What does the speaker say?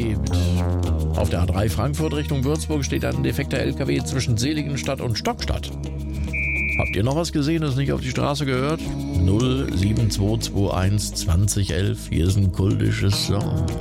erlebt. Auf der A3 Frankfurt Richtung Würzburg steht ein defekter LKW zwischen Seligenstadt und Stockstadt. Habt ihr noch was gesehen, das nicht auf die Straße gehört? 07221 2011, hier ist ein kultisches Song.